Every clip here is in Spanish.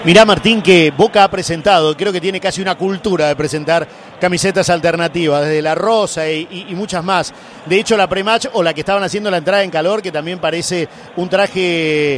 Mirá, Martín, que Boca ha presentado, creo que tiene casi una cultura de presentar camisetas alternativas, desde la rosa y muchas más. De hecho, la pre-match o la que estaban haciendo la entrada en calor, que también parece un traje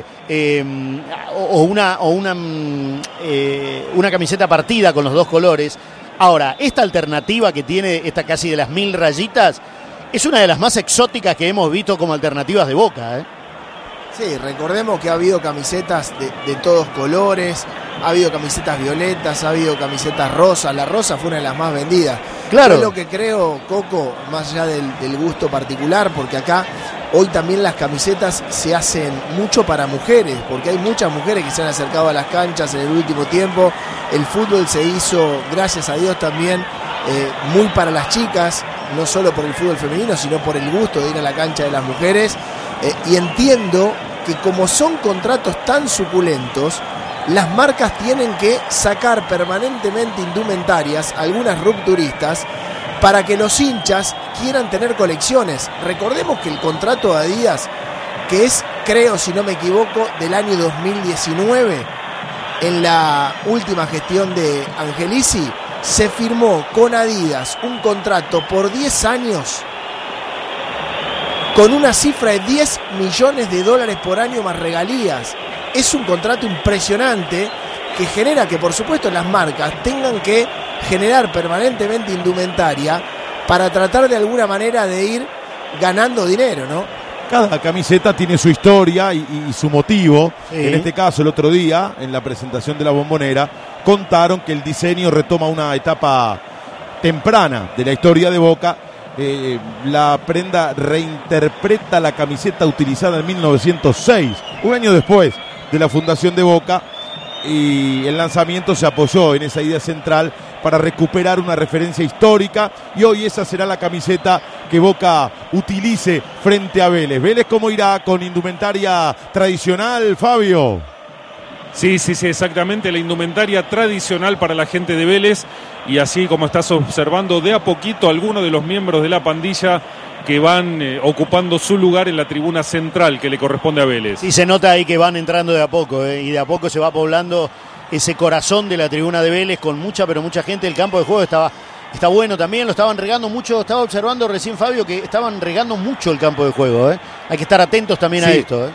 una camiseta partida con los dos colores. Ahora, esta alternativa que tiene, esta casi de las 1000 rayitas, es una de las más exóticas que hemos visto como alternativas de Boca, ¿eh? Sí, recordemos que ha habido camisetas de todos colores, ha habido camisetas violetas, ha habido camisetas rosas. La rosa fue una de las más vendidas. Claro. Es lo que creo, Coco, más allá del gusto particular, porque acá hoy también las camisetas se hacen mucho para mujeres, porque hay muchas mujeres que se han acercado a las canchas en el último tiempo. El fútbol se hizo, gracias a Dios, también muy para las chicas, no solo por el fútbol femenino, sino por el gusto de ir a la cancha de las mujeres. Y entiendo que como son contratos tan suculentos, las marcas tienen que sacar permanentemente indumentarias, algunas rupturistas, para que los hinchas quieran tener colecciones. Recordemos que el contrato de Adidas, que es, creo, si no me equivoco, del año 2019, en la última gestión de Angelici, se firmó con Adidas un contrato por 10 años con una cifra de $10 millones por año más regalías. Es un contrato impresionante que genera que, por supuesto, las marcas tengan que generar permanentemente indumentaria para tratar de alguna manera de ir ganando dinero, ¿no? Cada camiseta tiene su historia y su motivo. Sí. En este caso, el otro día, en la presentación de la Bombonera, contaron que el diseño retoma una etapa temprana de la historia de Boca. La prenda reinterpreta la camiseta utilizada en 1906, un año después de la fundación de Boca, y el lanzamiento se apoyó en esa idea central para recuperar una referencia histórica, y hoy esa será la camiseta que Boca utilice frente a Vélez. ¿Vélez cómo irá? ¿Con indumentaria tradicional, Fabio? Sí, exactamente, la indumentaria tradicional para la gente de Vélez, y así como estás observando de a poquito algunos de los miembros de la pandilla que van ocupando su lugar en la tribuna central que le corresponde a Vélez. Sí, se nota ahí que van entrando de a poco, y de a poco se va poblando ese corazón de la tribuna de Vélez con mucha, pero mucha gente. El campo de juego está bueno también, lo estaban regando mucho. Estaba observando recién, Fabio, que estaban regando mucho el campo de juego, ¿eh? Hay que estar atentos también a esto, ¿eh?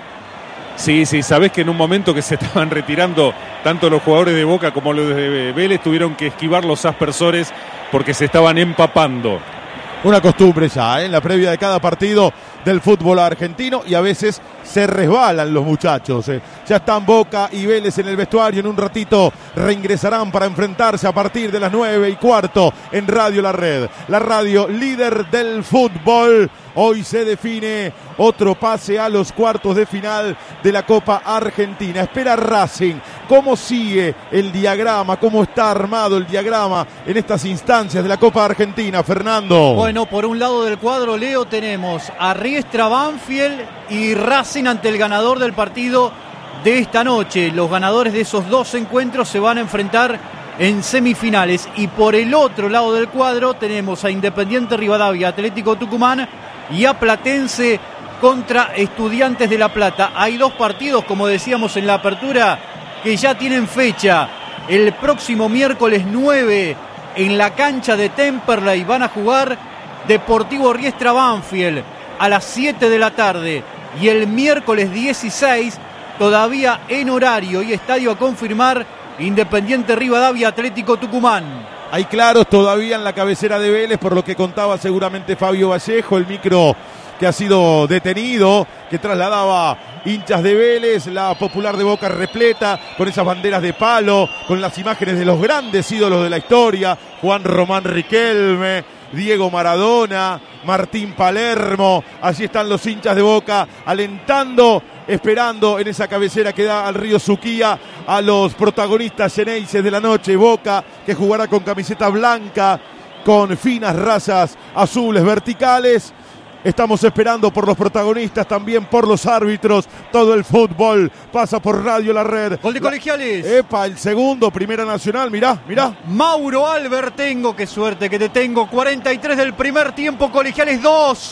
Sí, sabés que en un momento que se estaban retirando tanto los jugadores de Boca como los de Vélez tuvieron que esquivar los aspersores porque se estaban empapando. Una costumbre ya, en la previa de cada partido del fútbol argentino, y a veces se resbalan los muchachos. Ya están Boca y Vélez en el vestuario, en un ratito reingresarán para enfrentarse a partir de las 9:15 en Radio La Red, la radio líder del fútbol. Hoy se define otro pase a los cuartos de final de la Copa Argentina. Espera Racing. ¿Cómo sigue el diagrama? ¿Cómo está armado el diagrama en estas instancias de la Copa Argentina, Fernando? Bueno, por un lado del cuadro, Leo, tenemos a Riestra, Banfield y Racing ante el ganador del partido de esta noche. Los ganadores de esos dos encuentros se van a enfrentar en semifinales. Y por el otro lado del cuadro tenemos a Independiente Rivadavia, Atlético Tucumán, y a Platense contra Estudiantes de La Plata. Hay dos partidos, como decíamos en la apertura, que ya tienen fecha. El próximo miércoles 9 en la cancha de Temperley van a jugar Deportivo Riestra Banfield a las 7 de la tarde. Y el miércoles 16, todavía en horario y estadio a confirmar, Independiente Rivadavia, Atlético Tucumán. Hay claros todavía en la cabecera de Vélez, por lo que contaba seguramente Fabio Vallejo, el micro que ha sido detenido, que trasladaba hinchas de Vélez, la popular de Boca repleta, con esas banderas de palo, con las imágenes de los grandes ídolos de la historia, Juan Román Riquelme, Diego Maradona, Martín Palermo. Allí están los hinchas de Boca alentando, esperando en esa cabecera que da al río Suquía a los protagonistas xeneises de la noche. Boca, que jugará con camiseta blanca, con finas rayas azules verticales. Estamos esperando por los protagonistas, también por los árbitros. Todo el fútbol pasa por Radio La Red. Gol de Colegiales. El segundo, Primera Nacional, mirá. Mauro Albertengo, qué suerte que te tengo. 43 del primer tiempo, Colegiales 2,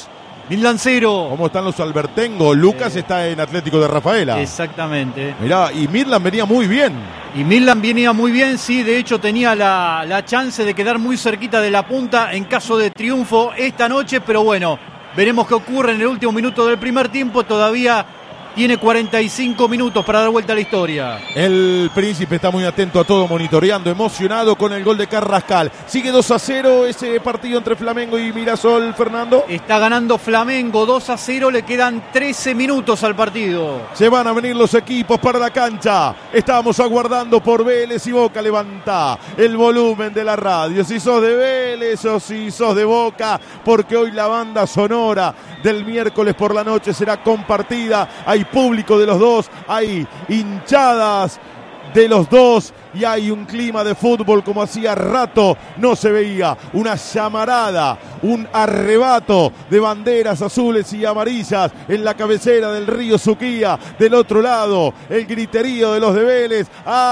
Midland 0. ¿Cómo están los albertengo? Lucas está en Atlético de Rafaela. Exactamente. Mirá, y Midland venía muy bien. Y Midland venía muy bien, sí, de hecho tenía la chance de quedar muy cerquita de la punta en caso de triunfo esta noche, pero bueno, veremos qué ocurre en el último minuto del primer tiempo. Todavía tiene 45 minutos para dar vuelta a la historia. El Príncipe está muy atento a todo, monitoreando, emocionado con el gol de Carrascal. Sigue 2-0 ese partido entre Flamengo y Mirasol, Fernando. Está ganando Flamengo 2-0, le quedan 13 minutos al partido. Se van a venir los equipos para la cancha. Estamos aguardando por Vélez y Boca. Levanta el volumen de la radio. Si sos de Vélez o si sos de Boca, porque hoy la banda sonora del miércoles por la noche será compartida. Hay público de los dos, hay hinchadas de los dos y hay un clima de fútbol como hacía rato no se veía. Una llamarada, un arrebato de banderas azules y amarillas en la cabecera del río Suquía. Del otro lado, el griterío de los de Vélez.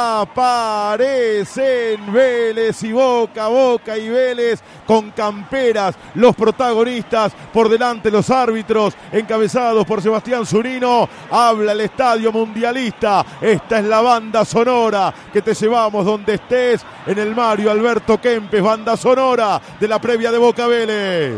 Aparecen Vélez y Boca, Boca y Vélez con camperas. Los protagonistas, por delante los árbitros, encabezados por Sebastián Zunino. Habla el estadio mundialista. Esta es la banda sonora que te llevamos donde estés, en el Mario Alberto Kempes, banda sonora de la previa de Boca Vélez.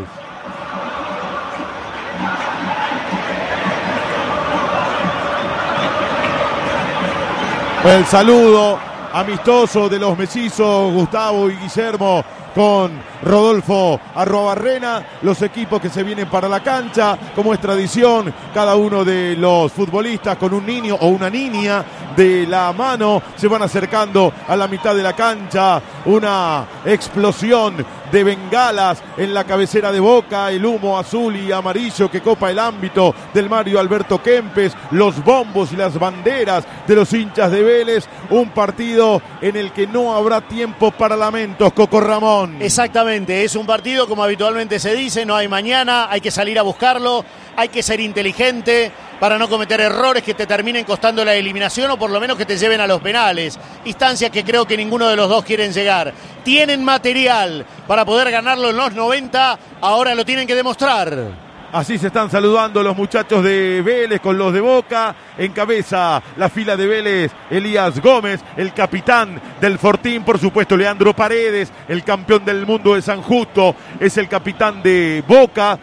El saludo amistoso de los mellizos Gustavo y Guillermo con Rodolfo Arruabarrena, los equipos que se vienen para la cancha, como es tradición, cada uno de los futbolistas con un niño o una niña de la mano se van acercando a la mitad de la cancha. Una explosión de bengalas en la cabecera de Boca, el humo azul y amarillo que copa el ámbito del Mario Alberto Kempes, los bombos y las banderas de los hinchas de Vélez. Un partido en el que no habrá tiempo para lamentos, Coco Ramón. Exactamente, es un partido como habitualmente se dice, no hay mañana, hay que salir a buscarlo, hay que ser inteligente para no cometer errores que te terminen costando la eliminación o por lo menos que te lleven a los penales, instancias que creo que ninguno de los dos quieren llegar. Tienen material para poder ganarlo en los 90, ahora lo tienen que demostrar. Así se están saludando los muchachos de Vélez con los de Boca. Encabeza la fila de Vélez Elías Gómez, el capitán del Fortín. Por supuesto, Leandro Paredes, el campeón del mundo de San Justo, es el capitán de Boca.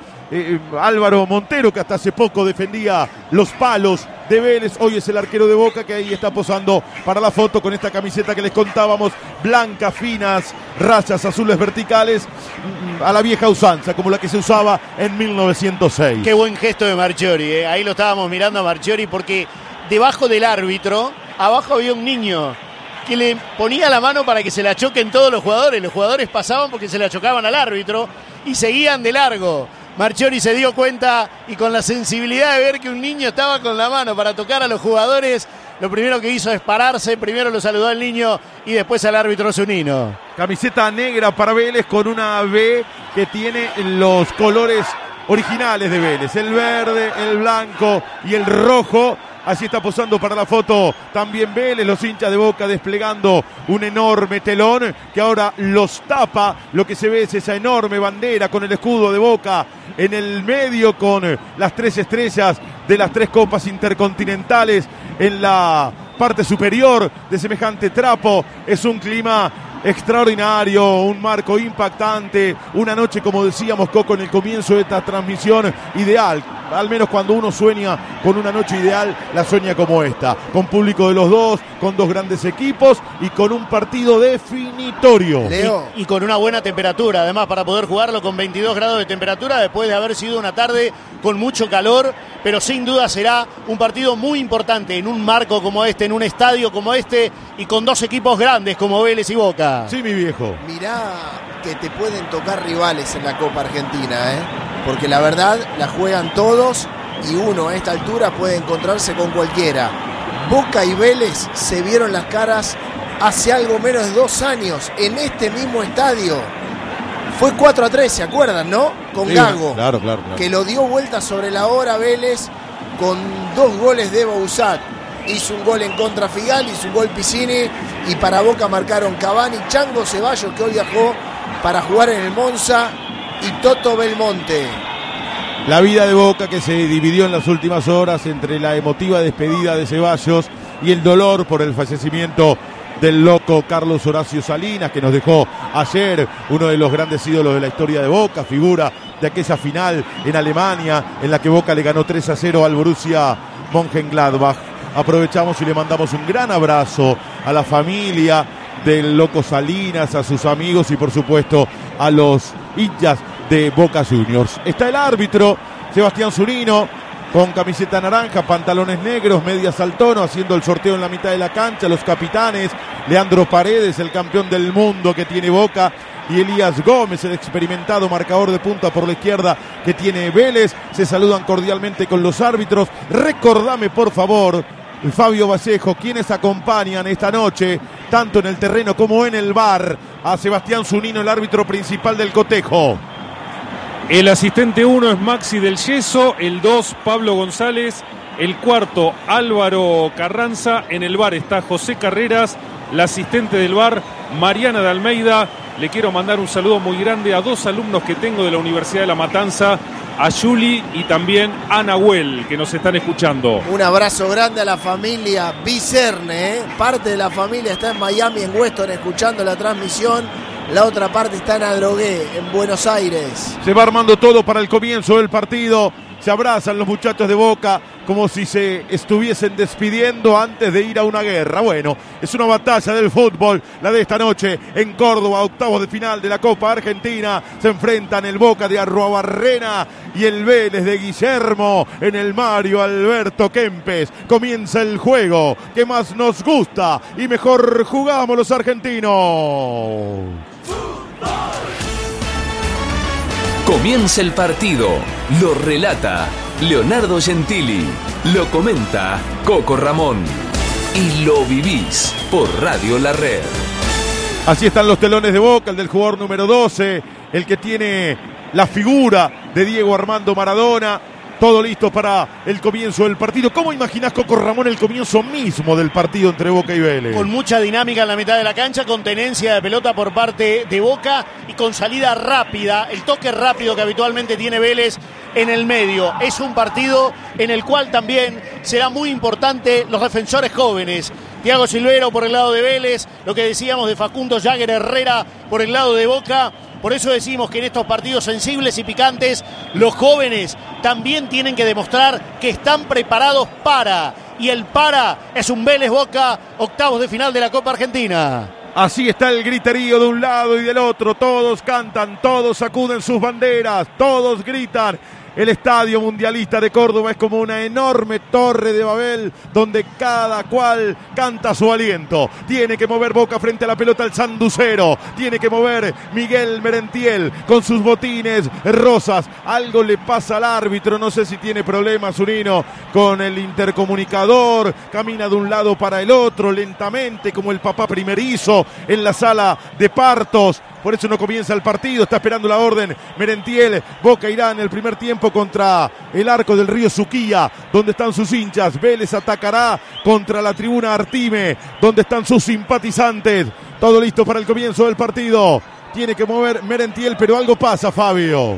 Álvaro Montero, que hasta hace poco defendía los palos de Vélez, hoy es el arquero de Boca, que ahí está posando para la foto con esta camiseta que les contábamos, blanca, finas, rayas azules verticales, a la vieja usanza, como la que se usaba en 1906. Qué buen gesto de Marchiori, ahí lo estábamos mirando a Marchiori, porque debajo del árbitro, abajo había un niño que le ponía la mano para que se la choquen todos los jugadores pasaban porque se la chocaban al árbitro y seguían de largo. Marchiori se dio cuenta y con la sensibilidad de ver que un niño estaba con la mano para tocar a los jugadores, lo primero que hizo es pararse, primero lo saludó al niño y después al árbitro Zunino. Camiseta negra para Vélez con una B que tiene los colores originales de Vélez, el verde, el blanco y el rojo. Así está posando para la foto también Vélez, los hinchas de Boca desplegando un enorme telón que ahora los tapa. Lo que se ve es esa enorme bandera con el escudo de Boca en el medio, con las 3 estrellas de las 3 copas intercontinentales en la parte superior de semejante trapo. Es un clima extraordinario, un marco impactante, una noche, como decíamos, Coco, en el comienzo de esta transmisión, ideal. Al menos cuando uno sueña con una noche ideal, la sueña como esta, con público de los dos, con dos grandes equipos y con un partido definitorio. Y con una buena temperatura, además, para poder jugarlo con 22 grados de temperatura después de haber sido una tarde con mucho calor, pero sin duda será un partido muy importante en un marco como este, en un estadio como este y con dos equipos grandes como Vélez y Boca. Sí, mi viejo. Mirá que te pueden tocar rivales en la Copa Argentina, porque la verdad la juegan todos y uno a esta altura puede encontrarse con cualquiera. Boca y Vélez se vieron las caras hace algo menos de 2 años en este mismo estadio. Fue 4-3, ¿se acuerdan, no? Con Sí, Gago, claro. que lo dio vuelta sobre la hora Vélez con 2 goles de Bouzat. Hizo un gol en contra Figal, hizo un gol Piscini y para Boca marcaron Cavani, Chango Ceballos, que hoy viajó para jugar en el Monza, y Toto Belmonte. La vida de Boca que se dividió en las últimas horas entre la emotiva despedida de Ceballos y el dolor por el fallecimiento del loco Carlos Horacio Salinas, que nos dejó ayer, uno de los grandes ídolos de la historia de Boca, figura de aquella final en Alemania en la que Boca le ganó 3-0 al Borussia Mönchengladbach. Aprovechamos y le mandamos un gran abrazo a la familia del loco Salinas, a sus amigos y por supuesto a los hinchas de Boca Juniors. Está el árbitro Sebastián Zunino con camiseta naranja, pantalones negros, medias al tono, haciendo el sorteo en la mitad de la cancha. Los capitanes, Leandro Paredes, el campeón del mundo que tiene Boca, y Elías Gómez, el experimentado marcador de punta por la izquierda que tiene Vélez, se saludan cordialmente con los árbitros. Recordame por favor, Fabio Vallejo, quienes acompañan esta noche, tanto en el terreno como en el bar, a Sebastián Zunino, el árbitro principal del cotejo. El asistente 1 es Maxi del Yeso, el 2 Pablo González, el cuarto Álvaro Carranza, en el bar está José Carreras, la asistente del bar Mariana de Almeida. Le quiero mandar un saludo muy grande a dos alumnos que tengo de la Universidad de La Matanza, a Juli y también a Nahuel, que nos están escuchando. Un abrazo grande a la familia Vicerne, parte de la familia está en Miami, en Weston, escuchando la transmisión. La otra parte está en Adrogué, en Buenos Aires. Se va armando todo para el comienzo del partido. Se abrazan los muchachos de Boca como si se estuviesen despidiendo antes de ir a una guerra. Bueno, es una batalla del fútbol, la de esta noche en Córdoba, octavos de final de la Copa Argentina. Se enfrentan el Boca de Arruabarrena y el Vélez de Guillermo en el Mario Alberto Kempes. Comienza el juego que más nos gusta y mejor jugamos los argentinos. Comienza el partido, lo relata Leonardo Gentili, lo comenta Coco Ramón y lo vivís por Radio La Red. Así están los telones de Boca, el del jugador número 12, el que tiene la figura de Diego Armando Maradona. Todo listo para el comienzo del partido. ¿Cómo imaginás, Coco Ramón, el comienzo mismo del partido entre Boca y Vélez? Con mucha dinámica en la mitad de la cancha, con tenencia de pelota por parte de Boca y con salida rápida, el toque rápido que habitualmente tiene Vélez en el medio. Es un partido en el cual también será muy importante los defensores jóvenes. Thiago Silvero por el lado de Vélez, lo que decíamos de Facundo Jagger Herrera por el lado de Boca. Por eso decimos que en estos partidos sensibles y picantes, los jóvenes también tienen que demostrar que están preparados para. Y el para es un Vélez Boca, octavos de final de la Copa Argentina. Así está el griterío de un lado y del otro. Todos cantan, todos sacuden sus banderas, todos gritan. El Estadio Mundialista de Córdoba es como una enorme torre de Babel donde cada cual canta su aliento. Tiene que mover Boca frente a la pelota el sanducero. Tiene que mover Miguel Merentiel con sus botines rosas. Algo le pasa al árbitro, no sé si tiene problemas Zunino con el intercomunicador. Camina de un lado para el otro lentamente como el papá primerizo en la sala de partos. Por eso no comienza el partido, está esperando la orden Merentiel. Boca irá en el primer tiempo contra el arco del río Suquía, donde están sus hinchas. Vélez atacará contra la tribuna Artime, donde están sus simpatizantes. Todo listo para el comienzo del partido. Tiene que mover Merentiel, pero algo pasa, Fabio.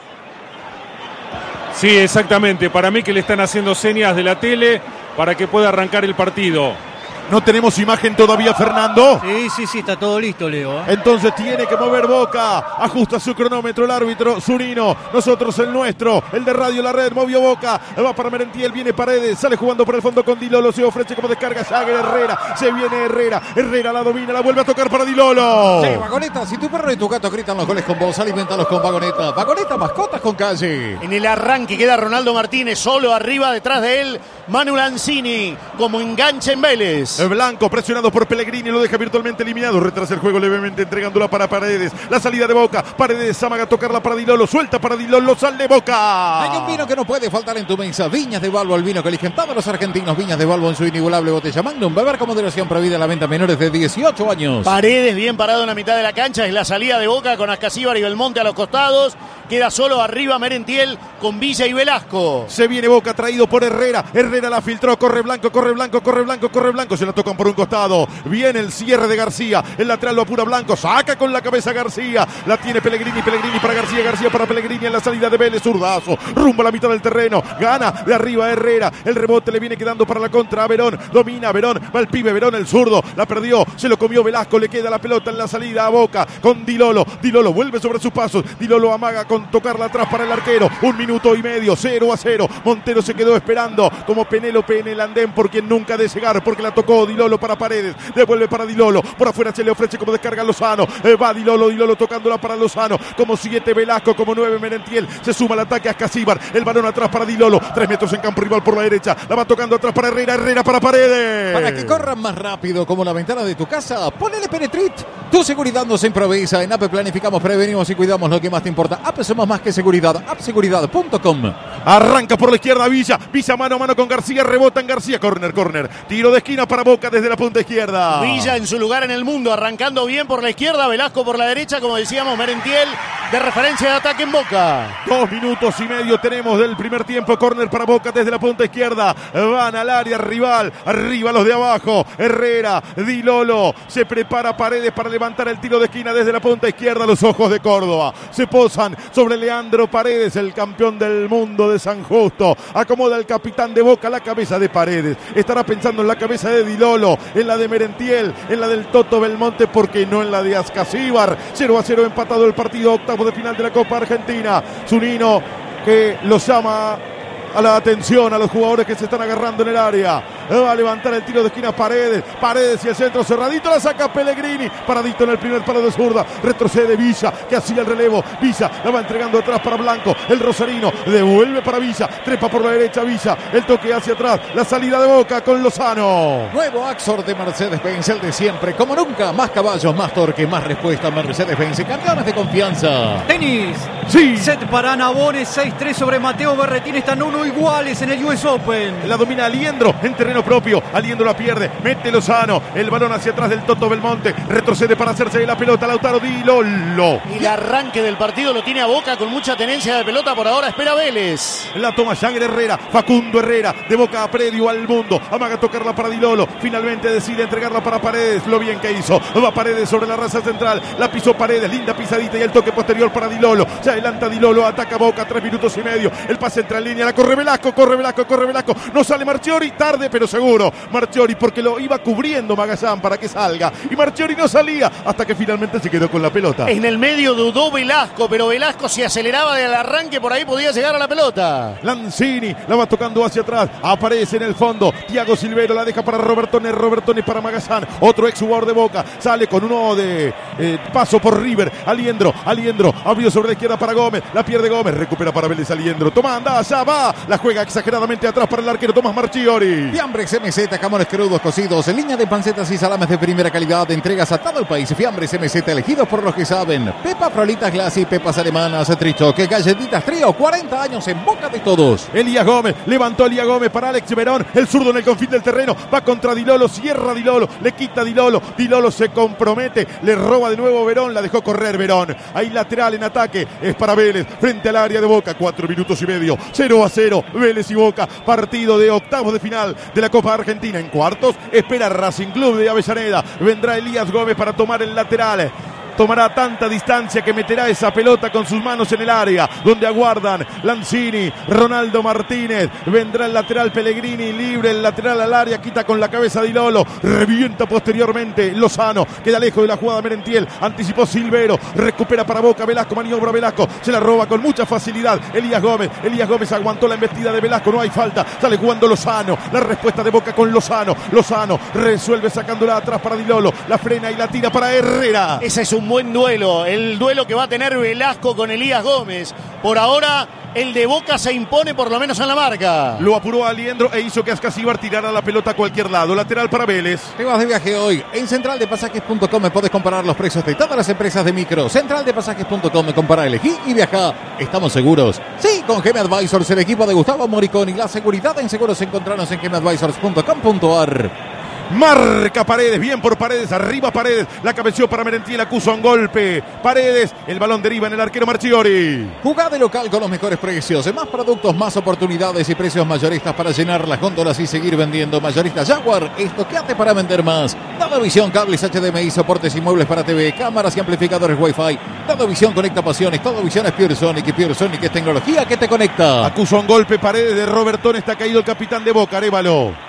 Sí, exactamente. Para mí que le están haciendo señas de la tele para que pueda arrancar el partido. No tenemos imagen todavía, Fernando. Sí, está todo listo, Leo. Entonces tiene que mover Boca. Ajusta su cronómetro el árbitro Zunino. Nosotros el nuestro, el de Radio La Red. Movió Boca. Va para Merentiel, viene Paredes. Sale jugando por el fondo con Dilolo. Se ofrece como descarga Jagger Herrera. Se viene Herrera. Herrera la domina, la vuelve a tocar para Dilolo. Sí, Vagoneta, si tu perro y tu gato gritan los goles con vos, alimentalos con Vagoneta. Vagoneta, mascotas con calle. En el arranque queda Ronaldo Martínez solo arriba, detrás de él Manu Lanzini como enganche en Vélez. El Blanco presionado por Pellegrini, lo deja virtualmente eliminado. Retrasa el juego levemente entregándola para Paredes. La salida de Boca. Paredes amaga a tocarla para Dilolo. Suelta para Dilolo. Sale Boca. Hay un vino que no puede faltar en tu mesa. Viñas de Balbo, el vino que eligen todos los argentinos. Viñas de Balbo en su inigualable botella Magnum. Beber con moderación, prohibida la venta a menores de 18 años. Paredes bien parado en la mitad de la cancha. Es la salida de Boca con Ascasíbar y Belmonte a los costados. Queda solo arriba Merentiel con Villa y Velasco. Se viene Boca traído por Herrera. Herrera la filtró. Corre Blanco, corre Blanco, corre Blanco, corre Blanco. se la tocan por un costado. Viene el cierre de García. El lateral lo apura Blanco. Saca con la cabeza García. La tiene Pellegrini. Pellegrini para García. García para Pellegrini en la salida de Vélez. Zurdazo. Rumbo a la mitad del terreno. Gana de arriba Herrera. El rebote le viene quedando para la contra a Verón. Domina Verón. Va el pibe Verón, el zurdo. La perdió. Se lo comió Velasco. Le queda la pelota en la salida a Boca con Di Lolo. Di Lolo vuelve sobre sus pasos. Di Lolo amaga con tocarla atrás para el arquero. 1 minuto y medio. 0-0. Montero se quedó esperando como Penélope en el andén por quien nunca de llegar, porque la tocó Di Lolo para Paredes. Devuelve para Di Lolo. Por afuera se le ofrece como descarga Lozano. Va Di Lolo tocándola para Lozano. Como 7 Velasco, como 9 Merentiel. Se suma al ataque a Ascasíbar. El balón atrás para Di Lolo. 3 metros en campo rival por la derecha. La va tocando atrás para Herrera. Herrera para Paredes. Para que corran más rápido como la ventana de tu casa, ponele Penetrit. Tu seguridad nos improvisa. En APE planificamos, prevenimos y cuidamos lo que más te importa. APE somos más que seguridad. appseguridad.com. Arranca por la izquierda Villa. Villa mano a mano con García. Rebota en García. Corner. Tiro de esquina para Boca desde la punta izquierda. Villa en su lugar en el mundo, arrancando bien por la izquierda. Velasco por la derecha, como decíamos, Merentiel de referencia de ataque en Boca. 2 minutos y medio tenemos del primer tiempo. Córner para Boca desde la punta izquierda. Van al área rival. Arriba los de abajo. Herrera, Di Lolo. Se prepara Paredes para levantar el tiro de esquina desde la punta izquierda. Los ojos de Córdoba se posan sobre Leandro Paredes, el campeón del mundo de San Justo. Acomoda el capitán de Boca la cabeza de Paredes. Estará pensando en la cabeza de Di Lolo, en la de Merentiel, en la del Toto Belmonte, porque no en la de Ascasíbar. 0-0 empatado el partido, octavo de final de la Copa Argentina. Zunino que los llama a la atención a los jugadores que se están agarrando en el área. Va a levantar el tiro de esquina Paredes y el centro cerradito, la saca Pellegrini, paradito en el primer palo de zurda, retrocede Villa que hacía el relevo. Villa la va entregando atrás para Blanco, el rosarino devuelve para Villa, trepa por la derecha Villa, el toque hacia atrás, la salida de Boca con Lozano. Nuevo Axor de Mercedes-Benz, el de siempre, como nunca, más caballos, más torque, más respuesta. Mercedes-Benz, campeones de confianza. Tenis. Sí. Set para Nabone, 6-3 sobre Mateo Berretín. Están 1 iguales en el US Open. La domina Aliendro en terreno propio. Aliendro la pierde. Mete Lozano. El balón hacia atrás del Toto Belmonte. Retrocede para hacerse de la pelota. Lautaro Di Lolo. Y el arranque del partido lo tiene a Boca con mucha tenencia de pelota. Por ahora espera Vélez. La toma Jagger Herrera. Facundo Herrera. De Boca a predio al mundo. Amaga tocarla para Di Lolo. Finalmente decide entregarla para Paredes. Lo bien que hizo. Va Paredes sobre la raza central. La pisó Paredes. Linda pisadita y el toque posterior para Di Lolo. Se adelanta Di Lolo. Ataca Boca. 3 minutos y medio. El pase entra en línea. La corre Velasco. Corre Velasco. No sale Marchiori. Tarde pero seguro. Marchiori porque lo iba cubriendo Magallán para que salga. Y Marchiori no salía hasta que finalmente se quedó con la pelota. En el medio dudó Velasco, pero Velasco se aceleraba del arranque. Por ahí podía llegar a la pelota. Lanzini la va tocando hacia atrás. Aparece en el fondo. Thiago Silvero la deja para Robertone para Magallán. Otro ex jugador de Boca. Sale con uno de paso por River. Aliendro. Abrió sobre la izquierda para Gómez. La pierde Gómez. Recupera para Vélez Aliendro. Toma, anda, allá va. La juega exageradamente atrás para el arquero Tomás Marchiori. Fiambres MZ, jamones crudos cocidos, en línea de pancetas y salames de primera calidad, entregas a todo el país. Fiambres MZ, elegidos por los que saben. Pepa Frolitas Glassy, pepas alemanas, trichoque, galletitas Trío, 40 años en boca de todos. Elías Gómez, levantó Elías Gómez para Alex Verón, el zurdo en el confín del terreno, va contra Di Lolo, cierra Di Lolo, le quita Di Lolo se compromete, le roba de nuevo Verón, la dejó correr Verón. Ahí lateral en ataque, es para Vélez, frente al área de Boca, 4 minutos y medio, 0-0, Vélez y Boca, partido de octavos de final de la Copa Argentina. En cuartos espera Racing Club de Avellaneda, vendrá Elías Gómez para tomar el lateral. Tomará tanta distancia que meterá esa pelota con sus manos en el área, donde aguardan Lanzini, Ronaldo Martínez, vendrá el lateral Pellegrini, libre el lateral al área, quita con la cabeza Di Lolo, revienta posteriormente Lozano, queda lejos de la jugada Merentiel, anticipó Silvero, recupera para Boca Velasco, maniobra Velasco, se la roba con mucha facilidad Elías Gómez aguantó la embestida de Velasco, no hay falta, sale jugando Lozano, la respuesta de Boca con Lozano resuelve sacándola atrás para Di Lolo, la frena y la tira para Herrera. Ese es un buen duelo, el duelo que va a tener Velasco con Elías Gómez. Por ahora el de Boca se impone por lo menos en la marca. Lo apuró a Aliendro e hizo que Ascasíbar tirara la pelota a cualquier lado. Lateral para Vélez. Te vas de viaje hoy. En centraldepasajes.com puedes comparar los precios de todas las empresas de micro. Centraldepasajes.com, compara, elegí y viaja. ¿Estamos seguros? Sí, con GM Advisors, el equipo de Gustavo Moricón y la seguridad en seguros. Encontrarnos en gmadvisors.com.ar. Marca Paredes, bien por Paredes, arriba Paredes, la cabeció para Merentiel, acusa un golpe. Paredes, el balón deriva en el arquero Marchiori. Jugá de local con los mejores precios, más productos, más oportunidades y precios mayoristas para llenar las góndolas y seguir vendiendo. Mayorista Jaguar, estoqueate para vender más. Dadovisión, cables HDMI, soportes y muebles para TV, cámaras y amplificadores Wi-Fi. Dadovisión conecta pasiones, Dadovisión es Pure Sonic y Pure Sonic es tecnología que te conecta. Acusa un golpe Paredes de Robertón, está caído el capitán de Boca, Arévalo.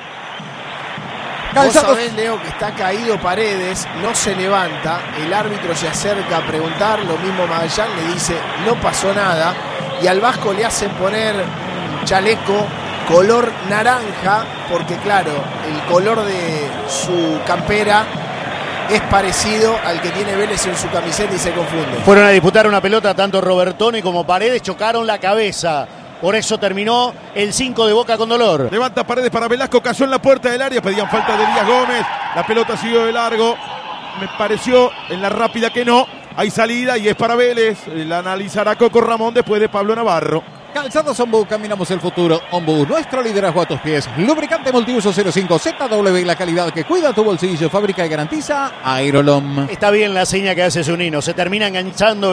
Vos sabés, Leo, que está caído Paredes, no se levanta, el árbitro se acerca a preguntar, lo mismo Magallán le dice, no pasó nada, y al Vasco le hacen poner un chaleco color naranja, porque claro, el color de su campera es parecido al que tiene Vélez en su camiseta y se confunde. Fueron a disputar una pelota, tanto Robertone como Paredes chocaron la cabeza. Por eso terminó el 5 de Boca con dolor. Levanta Paredes para Velasco, cayó en la puerta del área, pedían falta de Elías Gómez. La pelota siguió de largo. Me pareció en la rápida que no. Hay salida y es para Vélez. La analizará Coco Ramón después de Pablo Navarro. Calzados Ombú, caminamos el futuro. Ombú, nuestro liderazgo a tus pies. Lubricante multiuso 05 ZW, la calidad que cuida tu bolsillo. Fábrica y garantiza Aerolom. Está bien la seña que hace Zunino. Se termina enganchando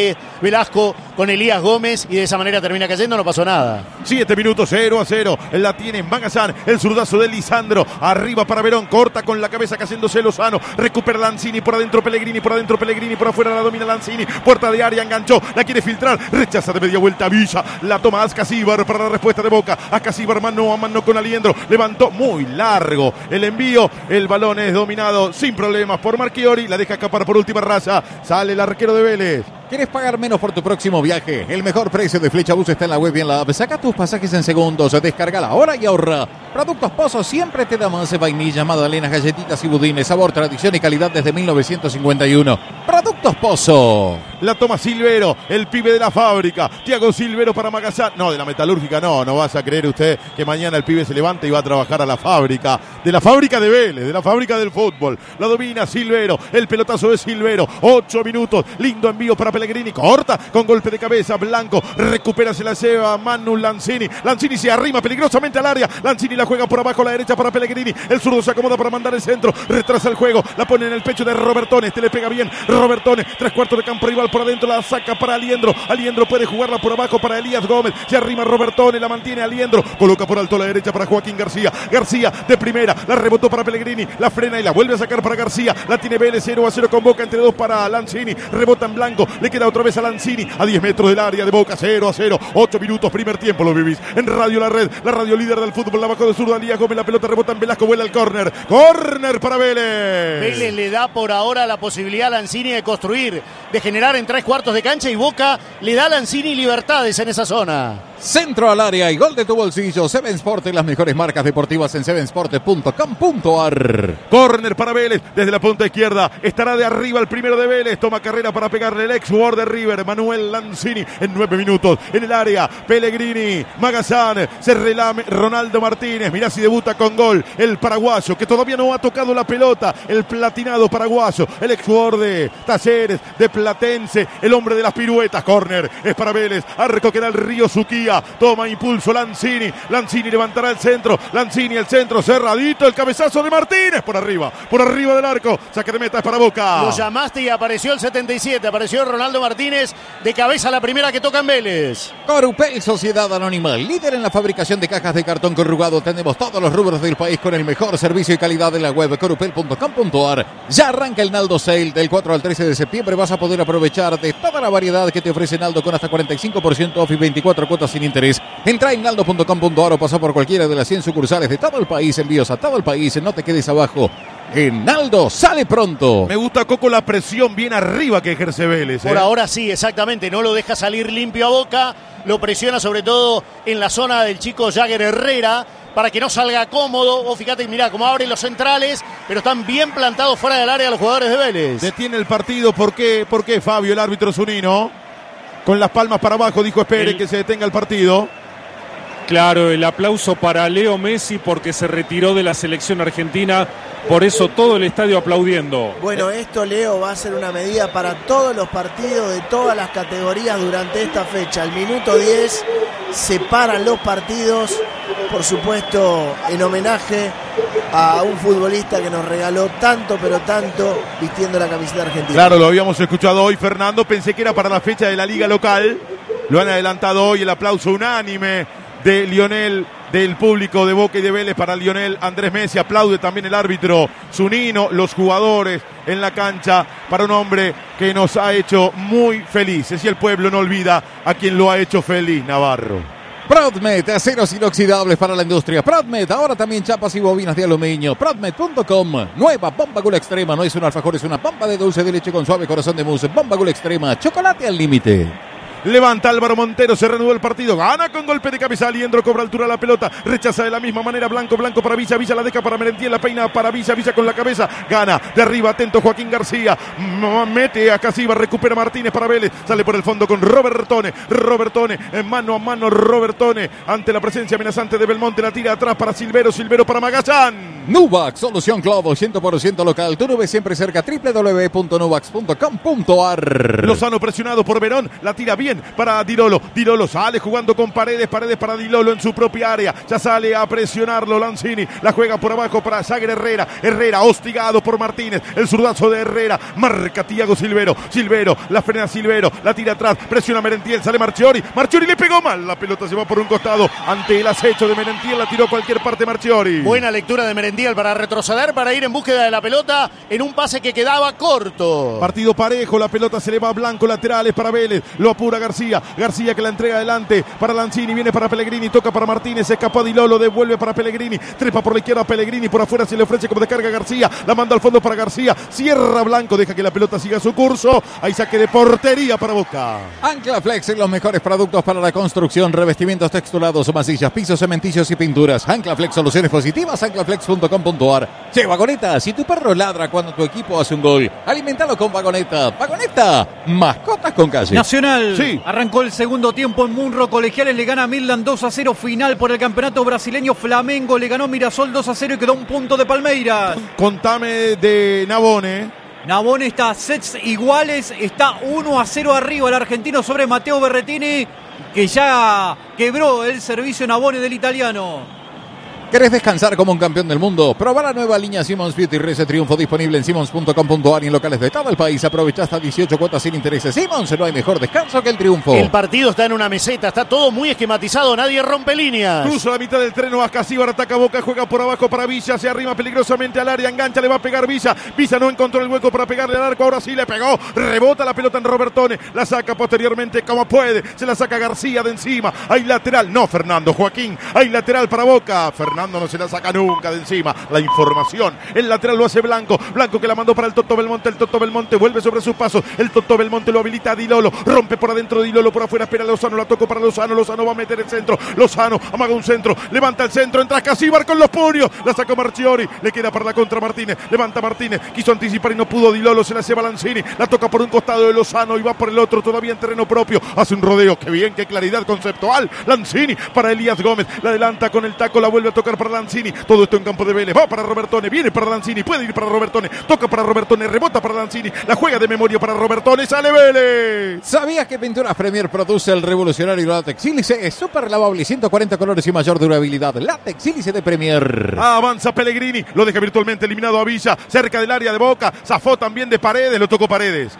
Velasco con Elías Gómez y de esa manera termina cayendo, no pasó nada. 7 minutos, 0-0. La tiene Magazán, el zurdazo de Lisandro. Arriba para Verón, corta con la cabeza cayéndose Lozano. Recupera Lanzini, por adentro Pellegrini, por afuera la domina Lanzini. Puerta de área, enganchó, la quiere filtrar. Rechaza de media vuelta Villa. La toma Ascasíbar para la respuesta de Boca. Ascasíbar mano a mano con Aliendro. Levantó muy largo el envío. El balón es dominado sin problemas por Marchiori. La deja escapar por última raya. Sale el arquero de Vélez. ¿Quieres pagar menos por tu próximo viaje? El mejor precio de Flechabús está en la web y en la app. Saca tus pasajes en segundos, descárgala ahora y ahorra. Productos Pozo siempre te da más de vainilla, magdalenas, galletitas y budines. Sabor, tradición y calidad desde 1951. Productos Pozo. La toma Silvero, el pibe de la fábrica. Tiago Silvero para Magazán. No, de la metalúrgica no vas a creer usted que mañana el pibe se levanta y va a trabajar a la fábrica. De la fábrica de Vélez, de la fábrica del fútbol. La domina Silvero, el pelotazo de Silvero. 8 minutos, lindo envío para Pellegrini, corta con golpe de cabeza, Blanco, recupera, se la lleva Manu Lanzini. Lanzini se arrima peligrosamente al área. Lanzini la juega por abajo a la derecha para Pellegrini. El zurdo se acomoda para mandar el centro, retrasa el juego, la pone en el pecho de Robertone. Este le pega bien, Robertone, 3/4 de campo rival por adentro, la saca para Aliendro. Aliendro puede jugarla por abajo para Elías Gómez. Se arrima Robertone, la mantiene Aliendro, coloca por alto a la derecha para Joaquín García. García de primera, la rebotó para Pellegrini, la frena y la vuelve a sacar para García. La tiene Vélez, 0-0 con Boca, entre dos para Lanzini. Rebota en Blanco, le queda otra vez a Lanzini a 10 metros del área de Boca. 0-0, 8 minutos, primer tiempo, lo vivís en Radio La Red, la radio líder del fútbol. La bajó de zurdo Elías Gómez, la pelota rebota en Velasco, vuela al córner para Vélez. Vélez le da por ahora la posibilidad a Lanzini de construir, de generar en 3/4 de cancha, y Boca le da a Lanzini libertades en esa zona. Centro al área y gol de tu bolsillo. Seven Sport, las mejores marcas deportivas en sevensport.com.ar. Córner para Vélez desde la punta izquierda. Estará de arriba el primero de Vélez. Toma carrera para pegarle el ex jugador de River, Manuel Lanzini, en 9 minutos. En el área, Pellegrini, Magazán, se relame Ronaldo Martínez. Mirá si debuta con gol el paraguayo, que todavía no ha tocado la pelota. El platinado paraguayo, el ex jugador de Talleres, de Platense, el hombre de las piruetas. Córner es para Vélez. Arco que da el Río Suquía. Toma impulso Lanzini. Lanzini levantará el centro. Lanzini, el centro cerradito. El cabezazo de Martínez por arriba del arco. Saque de meta es para Boca. Lo llamaste y apareció el 77. Apareció Ronaldo Martínez de cabeza, la primera que toca en Vélez. Corupel, Sociedad Anónima, líder en la fabricación de cajas de cartón corrugado. Tenemos todos los rubros del país con el mejor servicio y calidad en la web corupel.com.ar. Ya arranca el Naldo Sale del 4 al 13 de septiembre. Vas a poder aprovechar de toda la variedad que te ofrece Naldo con hasta 45% off y 24 cuotas sin interés. Entra en naldo.com.ar o pasa por cualquiera de las 100 sucursales de todo el país. Envíos a todo el país. No te quedes abajo. En Naldo sale pronto. Me gusta, Coco, la presión bien arriba que ejerce Vélez. Por ahora sí, exactamente. No lo deja salir limpio a Boca. Lo presiona sobre todo en la zona del chico Jagger Herrera para que no salga cómodo. O fíjate, mirá cómo abren los centrales, pero están bien plantados fuera del área los jugadores de Vélez. Detiene el partido. ¿Por qué, Fabio, el árbitro Zunino? Con las palmas para abajo dijo espere que se detenga el partido. Claro, el aplauso para Leo Messi porque se retiró de la selección argentina. Por eso todo el estadio aplaudiendo. Bueno, esto, Leo, va a ser una medida para todos los partidos de todas las categorías durante esta fecha. Al minuto 10 se paran los partidos, por supuesto, en homenaje a un futbolista que nos regaló tanto, pero tanto, vistiendo la camiseta argentina. Claro, lo habíamos escuchado hoy, Fernando. Pensé que era para la fecha de la liga local. Lo han adelantado hoy, el aplauso unánime de Lionel, del público de Boca y de Vélez para Lionel Andrés Messi. Aplaude también el árbitro Zunino, los jugadores en la cancha para un hombre que nos ha hecho muy felices. Y el pueblo no olvida a quien lo ha hecho feliz, Navarro. Prodmed, aceros inoxidables para la industria. Prodmed, ahora también chapas y bobinas de aluminio. Prodmed.com, nueva bomba Gula Extrema. No es un alfajor, es una bomba de dulce de leche con suave corazón de mousse. Bomba Gula Extrema, chocolate al límite. Levanta Álvaro Montero, se reanudó el partido, gana con golpe de cabeza, Aliendro cobra altura la pelota, rechaza de la misma manera Blanco para Villa, Villa la deja para Merentiel, la peina para Villa, Villa con la cabeza, gana, de arriba, atento Joaquín García, mete a Casiva, recupera Martínez para Vélez, sale por el fondo con Robertone, en mano a mano Robertone, ante la presencia amenazante de Belmonte, la tira atrás para Silvero para Magallán. Nuvac, solución Globo, 100% local, tu nube siempre cerca, www.nuvax.com.ar. Lozano presionado por Verón, la tira bien para Dilolo, sale jugando con Paredes para Dilolo en su propia área, ya sale a presionarlo Lanzini, la juega por abajo para Jagger Herrera hostigado por Martínez, el zurdazo de Herrera, marca Thiago Silvero, la frena Silvero, la tira atrás, presiona Merentiel, sale Marchiori le pegó mal, la pelota se va por un costado, ante el acecho de Merentiel, la tiró a cualquier parte Marchiori. Buena lectura de Merentiel para retroceder, para ir en búsqueda de la pelota en un pase que quedaba corto. Partido parejo, la pelota se le va a Blanco, laterales para Vélez, lo apura García que la entrega adelante para Lanzini, viene para Pellegrini, toca para Martínez, escapó a Dilolo, devuelve para Pellegrini, trepa por la izquierda a Pellegrini, por afuera se le ofrece como descarga García, la manda al fondo para García, cierra Blanco, deja que la pelota siga su curso, hay saque de portería para Boca. Anclaflex en los mejores productos para la construcción, revestimientos texturados, masillas, pisos, cementicios y pinturas. Anclaflex, soluciones positivas, anclaflex.com.ar. Che, Vagoneta, si tu perro ladra cuando tu equipo hace un gol, alimentalo con Vagoneta. Vagoneta, mascotas con calle. Nacional sí. Arrancó el segundo tiempo en Munro, Colegiales le gana a Midland 2-0, final por el campeonato brasileño. Flamengo le ganó Mirasol 2-0 y quedó un punto de Palmeiras. Contame de Nabone. Nabone está a sets iguales, está 1-0 arriba el argentino sobre Matteo Berrettini, que ya quebró el servicio Nabone del italiano. ¿Querés descansar como un campeón del mundo? Proba la nueva línea Simmons Beauty Rese Triunfo, disponible en simmons.com.ar y en locales de todo el país. Aprovecha hasta 18 cuotas sin intereses. Simmons, no hay mejor descanso que el triunfo. El partido está en una meseta, está todo muy esquematizado, nadie rompe líneas. Cruza la mitad del terreno, Ascasíbar ataca Boca, juega por abajo para Villa, se arrima peligrosamente al área, engancha, le va a pegar Villa no encontró el hueco para pegarle al arco, ahora sí le pegó, rebota la pelota en Robertone, la saca posteriormente como puede, se la saca García de encima, hay lateral, no Fernando, Joaquín, hay lateral para Boca, Fernando no se la saca nunca de encima, la información, el lateral lo hace Blanco que la mandó para el Toto Belmonte vuelve sobre sus pasos, el Toto Belmonte lo habilita a Dilolo, rompe por adentro Dilolo, por afuera espera Lozano, la tocó para Lozano va a meter el centro, Lozano amaga un centro, levanta el centro, entra Casíbar con los puños, la sacó Marchiori, le queda para la contra Martínez, levanta Martínez, quiso anticipar y no pudo Dilolo, se la lleva Lanzini, la toca por un costado de Lozano y va por el otro, todavía en terreno propio, hace un rodeo, qué bien, qué claridad conceptual, Lanzini para Elías Gómez, la adelanta con el taco, la vuelve a tocar para Lanzini, todo esto en campo de Vélez, va para Robertone, viene para Lanzini, puede ir para Robertone, toca para Robertone, rebota para Lanzini, la juega de memoria para Robertone, sale Vélez. ¿Sabías que Pinturas Premier produce el revolucionario látex sílice? Es súper lavable, 140 colores y mayor durabilidad. Látex sílice de Premier. Avanza Pellegrini, lo deja virtualmente eliminado a Villa, cerca del área de Boca, zafó también de Paredes, lo tocó Paredes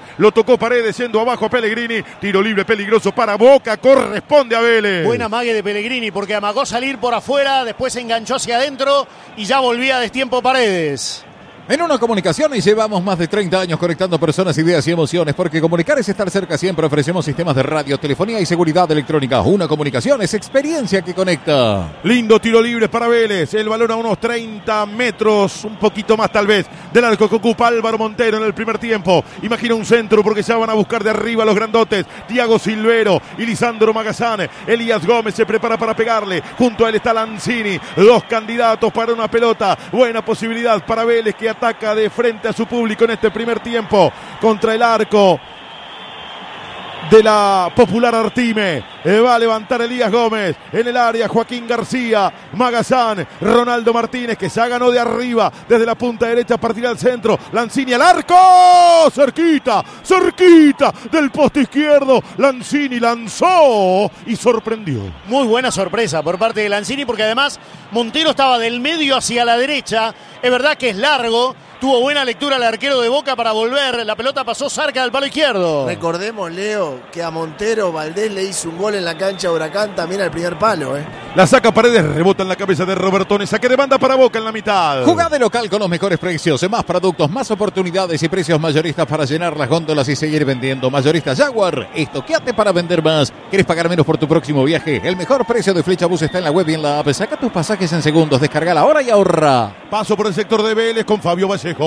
yendo abajo a Pellegrini, tiro libre peligroso para Boca, corresponde a Vélez. Buena mague de Pellegrini porque amagó salir por afuera, después se enganchó hacia adentro y ya volvía a destiempo Paredes. En Uno Comunicaciones llevamos más de 30 años conectando personas, ideas y emociones, porque comunicar es estar cerca siempre. Ofrecemos sistemas de radio, telefonía y seguridad electrónica. Uno Comunicaciones, experiencia que conecta. Lindo tiro libre para Vélez, el balón a unos 30 metros, un poquito más tal vez, del arco que ocupa Álvaro Montero en el primer tiempo. Imagina un centro porque ya van a buscar de arriba los grandotes, Thiago Silvero y Lisandro Magazán. Elías Gómez se prepara para pegarle, junto a él está Lanzini, dos candidatos para una pelota, buena posibilidad para Vélez que ataca de frente a su público en este primer tiempo contra el arco de la Popular Artime. Va a levantar Elías Gómez. En el área Joaquín García, Magazán, Ronaldo Martínez, que ya ganó de arriba, desde la punta derecha, partirá al centro. Lanzini al arco. Cerquita del poste izquierdo. Lanzini lanzó y sorprendió. Muy buena sorpresa por parte de Lanzini, porque además Montero estaba del medio hacia la derecha. Es verdad que es largo. Tuvo buena lectura el arquero de Boca para volver. La pelota pasó cerca del palo izquierdo. Recordemos, Leo, que a Montero Valdés le hizo un gol en la cancha de Huracán también al primer palo. La saca Paredes, rebota en la cabeza de Robertone. Saque de banda para Boca en la mitad. Jugá de local con los mejores precios, más productos, más oportunidades y precios mayoristas para llenar las góndolas y seguir vendiendo. Mayorista Jaguar, estoqueate para vender más. ¿Quieres pagar menos por tu próximo viaje? El mejor precio de Flechabús está en la web y en la app. Saca tus pasajes en segundos, descargala ahora y ahorra. Paso por el sector de Vélez con Fabio Vallejo.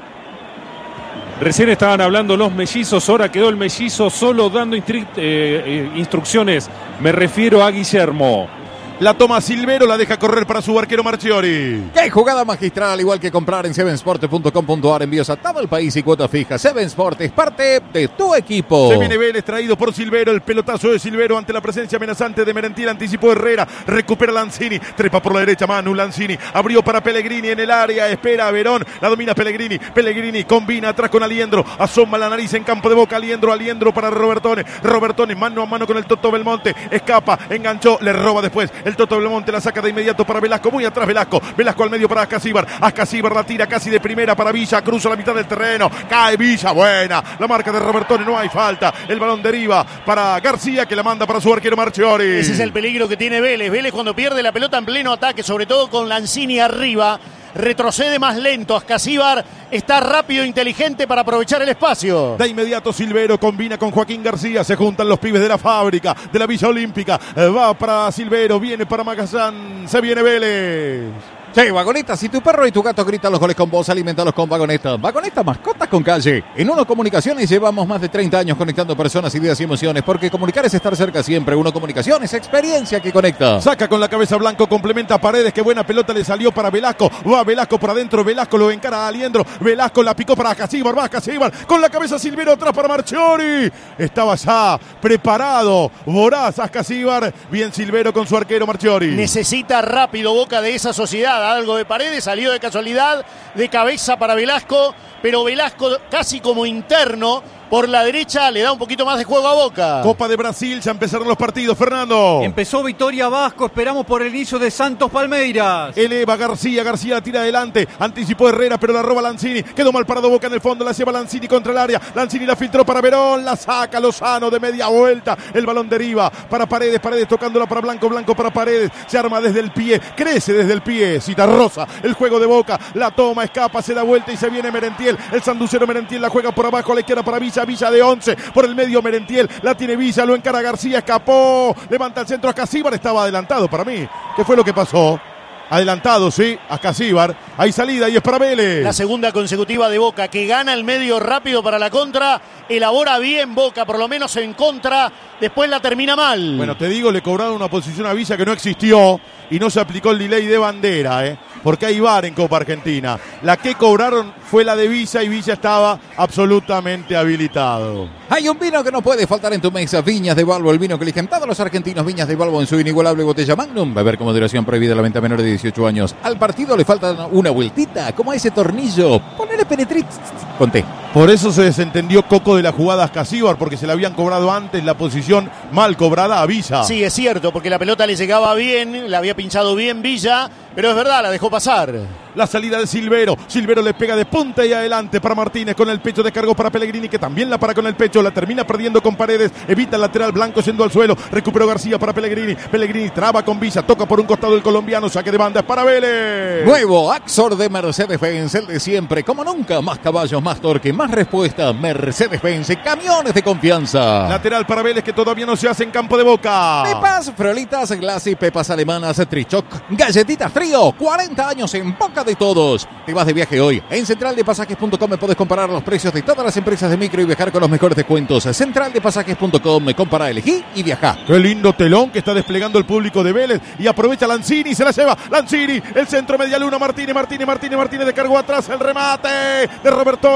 Recién estaban hablando los mellizos, ahora quedó el mellizo solo dando instrucciones. Me refiero a Guillermo. La toma Silvero, la deja correr para su arquero Marchiori. ¡Qué jugada magistral! Igual que comprar en sevensport.com.ar, envíos a todo el país y cuota fija. Seven Sport es parte de tu equipo. Se viene Vélez, traído por Silvero. El pelotazo de Silvero ante la presencia amenazante de Merentiel. Anticipó Herrera, recupera Lanzini. Trepa por la derecha, Manu Lanzini. Abrió para Pellegrini en el área. Espera a Verón, la domina Pellegrini. Pellegrini combina atrás con Aliendro. Asoma la nariz en campo de Boca. Aliendro para Robertone. Robertone mano a mano con el Toto Belmonte. Escapa, enganchó, le roba después. El Toto Belmonte la saca de inmediato para Velasco, muy atrás Velasco al medio para Ascasíbar la tira casi de primera para Villa, cruza la mitad del terreno, cae Villa, buena, la marca de Robertone, no hay falta, el balón deriva para García que la manda para su arquero Marchiori. Ese es el peligro que tiene Vélez cuando pierde la pelota en pleno ataque, sobre todo con Lanzini arriba, retrocede más lento. Ascasíbar está rápido e inteligente para aprovechar el espacio. De inmediato Silvero combina con Joaquín García. Se juntan los pibes de la fábrica, de la Villa Olímpica. Va para Silvero, viene para Magazán. Se viene Vélez. Sí, Vagoneta, si tu perro y tu gato gritan los goles con vos, alimentalos con Vagoneta. Vagoneta, mascotas con calle. En Uno Comunicaciones llevamos más de 30 años conectando personas, ideas y emociones, porque comunicar es estar cerca siempre. Uno Comunicaciones, experiencia que conecta. Saca con la cabeza Blanco, complementa a Paredes. Qué buena pelota le salió para Velasco. Va Velasco por adentro, Velasco lo encara a Aliendro. Velasco la picó para Ascasíbar, va Ascasíbar. Con la cabeza Silvero atrás para Marchiori. Estaba ya preparado, voraz Ascasíbar. Bien Silvero con su arquero Marchiori. Necesita rápido Boca de esa sociedad. Algo de Paredes, salió de casualidad, de cabeza para Velasco, pero Velasco casi como interno por la derecha le da un poquito más de juego a Boca. Copa de Brasil, ya empezaron los partidos, Fernando. Empezó Victoria Vasco, esperamos por el inicio de Santos Palmeiras. Eleva García la tira adelante, anticipó Herrera, pero la roba Lanzini, quedó mal parado Boca en el fondo, la lleva Lanzini contra el área, Lanzini la filtró para Verón, la saca Lozano de media vuelta, el balón deriva para Paredes, Paredes tocándola para Blanco, Blanco para Paredes, se arma desde el pie, crece desde el pie, Citarrosa, el juego de Boca, la toma, escapa, se da vuelta y se viene Merentiel, el sanducero Merentiel la juega por abajo a la izquierda para Villa de 11, por el medio Merentiel, la tiene Villa, lo encara García, escapó, levanta el centro, Ascasíbar estaba adelantado para mí. ¿Qué fue lo que pasó? Adelantado, sí, Ascasíbar, hay salida y es para Vélez. La segunda consecutiva de Boca, que gana el medio rápido para la contra, elabora bien Boca, por lo menos en contra, después la termina mal. Bueno, te digo, le cobraron una posición a Villa que no existió y no se aplicó el delay de bandera, porque hay VAR en Copa Argentina. La que cobraron fue la de Villa y Villa estaba absolutamente habilitado. Hay un vino que no puede faltar en tu mesa, Viñas de Balbo, el vino que eligen todos los argentinos, Viñas de Balbo en su inigualable botella Magnum. Beber con moderación, prohibida la venta a menores de 18 años. Al partido le falta una vueltita, como a ese tornillo. Ponele penetrit, conté. Por eso se desentendió Coco de la jugada a Ascasíbar, porque se le habían cobrado antes la posición mal cobrada a Villa. Sí, es cierto, porque la pelota le llegaba bien, la había pinchado bien Villa, pero es verdad, la dejó pasar. La salida de Silvero, Silvero le pega de punta y adelante para Martínez, con el pecho descargó para Pellegrini, que también la para con el pecho, la termina perdiendo con Paredes, evita el lateral, Blanco yendo al suelo, recuperó García para Pellegrini, Pellegrini traba con Villa, toca por un costado el colombiano, saque de banda, es para Vélez. Nuevo Axor de Mercedes-Benz, el de siempre, como nunca, más caballos, más torque, más respuesta, Mercedes-Benz, camiones de confianza. Lateral para Vélez que todavía no se hace en campo de Boca. Pepas, frolitas, glassy, pepas alemanas, trichoc, galletitas trío, 40 años en boca de todos. Te vas de viaje hoy. En centraldepasajes.com me puedes comparar los precios de todas las empresas de micro y viajar con los mejores descuentos. Centraldepasajes.com, me compara, elegí y viaja. Qué lindo telón que está desplegando el público de Vélez y aprovecha Lanzini, se la lleva Lanzini, el centro media luna, Martínez descargó atrás el remate de Robertone, el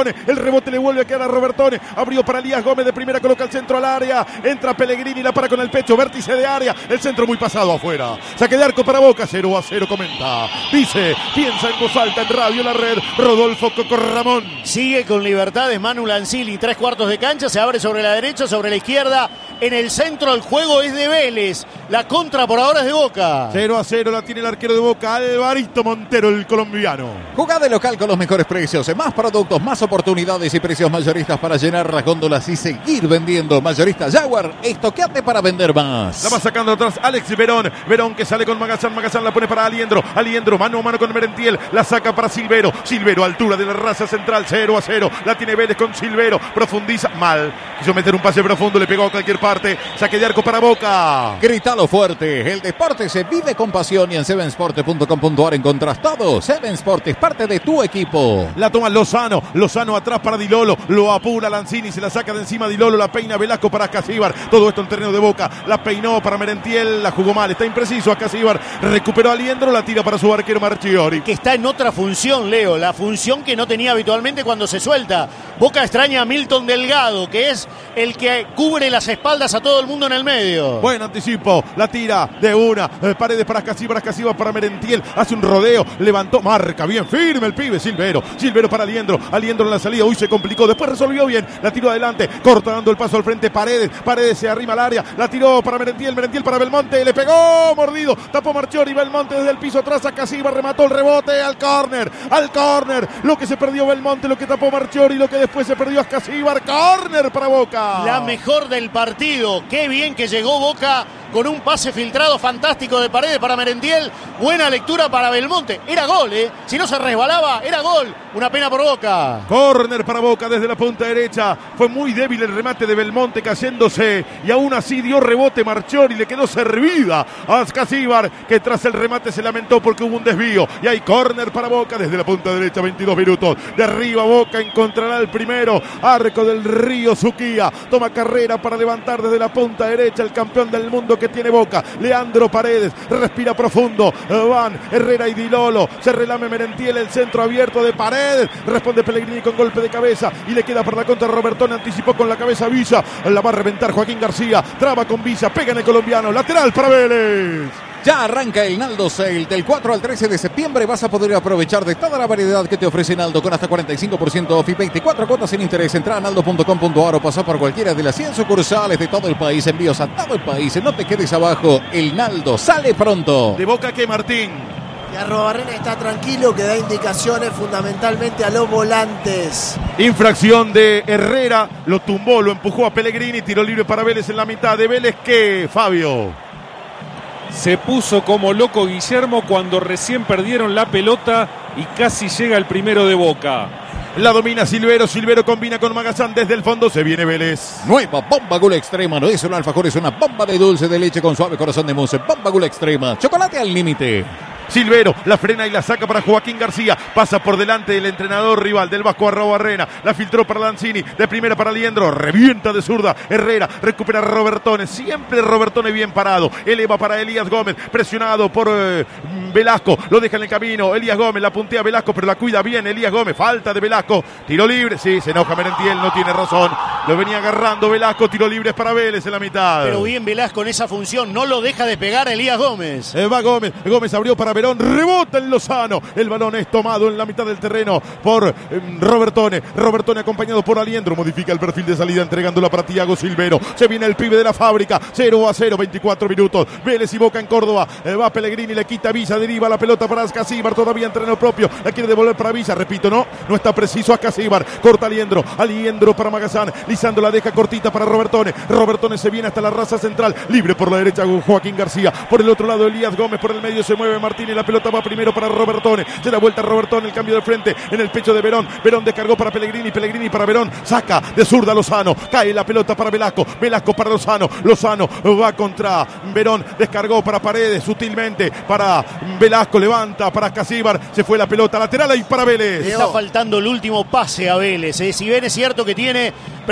rebote le vuelve a quedar a Robertone, abrió para Elías Gómez de primera, coloca el centro al área, entra Pellegrini, la para con el pecho, vértice de área, el centro muy pasado afuera, saque de arco para Boca, 0-0 comenta, dice, piensa en voz alta en Radio La Red, Rodolfo Coco Ramón. Sigue con libertades Manu Lancili, 3/4 de cancha, se abre sobre la derecha, sobre la izquierda, en el centro el juego es de Vélez, la contra por ahora es de Boca. 0-0 la tiene el arquero de Boca, Alvarito Montero, el colombiano. Jugá de local con los mejores precios, más productos, más oportunidades y precios mayoristas para llenar las góndolas y seguir vendiendo. Mayorista Jaguar, estoqueate para vender más. La va sacando atrás Alex Verón, Verón que sale con Magazán, Magazán la pone para Aliendro, Aliendro mano a mano con Merentiel, la saca para Silvero, Silvero altura de la raza central, 0-0, la tiene Vélez con Silvero, profundiza, mal, quiso meter un pase profundo, le pegó a cualquier parte, saque de arco para Boca. Grítalo fuerte, el deporte se vive con pasión y en sevensport.com.ar encontrás todo. Seven Sport es parte de tu equipo. La toma Lozano, Lozano atrás para Di Lolo, lo apura Lanzini, se la saca de encima Di Lolo, la peina Velasco para Ascasíbar, todo esto en terreno de Boca, la peinó para Merentiel, la jugó mal, está impreciso Ascasíbar, recuperó a Aliendro, la tira para su arquero Marchiori. Que está en otra función, Leo, la función que no tenía habitualmente cuando se suelta. Boca extraña a Milton Delgado, que es el que cubre las espaldas a todo el mundo en el medio. Buen anticipo, la tira de una, Paredes para Ascasíbar, Ascasíbar para Merentiel, hace un rodeo, levantó, marca bien firme el pibe, Silvero para Aliendro, Aliendro en la salida, uy se complicó, después resolvió bien, la tiró adelante, corta dando el paso al frente, Paredes se arrima al área, la tiró para Merentiel para Belmonte, le pegó, mordido, tapó Marchiori, Belmonte desde el piso atrás, Ascasíbar remató el rebote al córner, lo que se perdió Belmonte, lo que tapó Marchiori, lo que después se perdió Ascasíbar, córner para Boca. La mejor del partido, qué bien que llegó Boca con un pase filtrado fantástico de Paredes para Merentiel, buena lectura para Belmonte, era gol, si no se resbalaba, era gol, una pena por Boca. Córner para Boca desde la punta derecha, fue muy débil el remate de Belmonte cayéndose y aún así dio rebote Marchiori, le quedó servida a Ascasíbar, que tras el remate se lamentó porque hubo un desvío y hay córner para Boca desde la punta derecha, 22 minutos, de arriba Boca encontrará el primero, arco del Río Suquía, toma carrera para levantar desde la punta derecha el campeón del mundo que tiene Boca, Leandro Paredes, respira profundo, van Herrera y Di Lolo, se relame Merentiel, el centro abierto de Paredes, responde Pellegrini con golpe de cabeza y le queda por la contra Robertone, anticipó con la cabeza Villa, la va a reventar Joaquín García, traba con Villa, pega en el colombiano, lateral para Vélez. Ya arranca el Naldo Sale. Del 4 al 13 de septiembre vas a poder aprovechar de toda la variedad que te ofrece Naldo con hasta 45% off y 24 cuotas sin interés. Entra a naldo.com.ar o pasa por cualquiera de las 100 sucursales de todo el país. Envíos a todo el país. No te quedes abajo. El Naldo sale pronto. De Boca que Martín. Y Arrobarrena está tranquilo, que da indicaciones fundamentalmente a los volantes. Infracción de Herrera, lo tumbó, lo empujó a Pellegrini, tiro libre para Vélez en la mitad de Vélez. ¿Qué, Fabio? Se puso como loco Guillermo cuando recién perdieron la pelota y casi llega el primero de Boca. La domina Silvero, Silvero combina con Magazán desde el fondo, se viene Vélez. Nueva Bomba Gula Extrema, no es un alfajor, es una bomba de dulce de leche con suave corazón de mousse. Bomba Gula Extrema, chocolate al límite. Silvero la frena y la saca para Joaquín García, pasa por delante del entrenador rival del Vasco Arrobarrena, la filtró para Lanzini, de primera para Aliendro, revienta de zurda, Herrera, recupera Robertone, siempre Robertone bien parado, eleva para Elías Gómez, presionado por Velasco, lo deja en el camino, Elías Gómez, la puntea Velasco, pero la cuida bien Elías Gómez, falta de Velasco, tiro libre, sí, se enoja Merentiel, no tiene razón, lo venía agarrando Velasco, tiro libre para Vélez en la mitad. Pero bien Velasco en esa función, no lo deja despegar Elías Gómez. Va Gómez, Gómez abrió para Verón, rebota en Lozano, el balón es tomado en la mitad del terreno por Robertone, Robertone acompañado por Aliendro, modifica el perfil de salida entregándola para Thiago Silvero, se viene el pibe de la fábrica, 0-0, 24 minutos, Vélez y Boca en Córdoba, va Pellegrini, le quita Villa, deriva la pelota para Ascasíbar, todavía en terreno propio, la quiere devolver para Villa, repito, no está preciso Ascasíbar, corta Aliendro para Magazán, Lisandro la deja cortita para Robertone, Robertone se viene hasta la raza central, libre por la derecha Joaquín García, por el otro lado Elías Gómez, por el medio se mueve Martín y la pelota va primero para Robertone, se da vuelta Robertone, el cambio de frente en el pecho de Verón, Verón descargó para Pellegrini, Pellegrini para Verón, saca de zurda Lozano, cae la pelota para Velasco, Velasco para Lozano, Lozano va contra Verón, descargó para Paredes, sutilmente para Velasco, levanta para Ascasíbar, se fue la pelota lateral ahí para Vélez. Le está faltando el último pase a Vélez, si bien es cierto que tiene